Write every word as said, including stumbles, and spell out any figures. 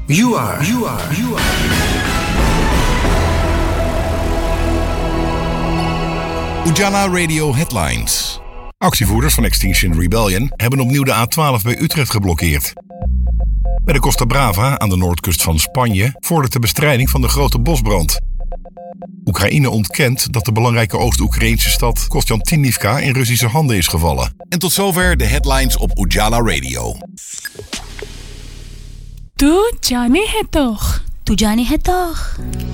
You are, you are, you are. Ujala Radio Headlines. Actievoerders van Extinction Rebellion hebben opnieuw de A twaalf bij Utrecht geblokkeerd. Bij de Costa Brava aan de noordkust van Spanje vordert de bestrijding van de grote bosbrand. Oekraïne ontkent dat de belangrijke Oost-Oekraïnse stad Kostjantinivka in Russische handen is gevallen. En tot zover de headlines op Ujala Radio. तू जाने है तो तू जाने है तो